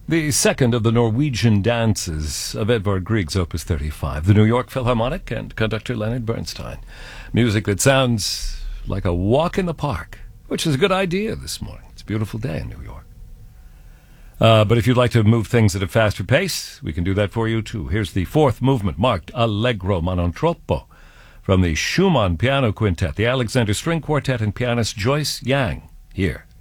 The second of the Norwegian dances of Edvard Grieg's Opus 35, the New York Philharmonic and conductor Leonard Bernstein. Music that sounds like a walk in the park, which is a good idea this morning. It's a beautiful day in New York. But if you'd like to move things at a faster pace, we can do that for you too. Here's the fourth movement, marked Allegro ma non troppo, from the Schumann Piano Quintet, the Alexander String Quartet, and pianist Joyce Yang, here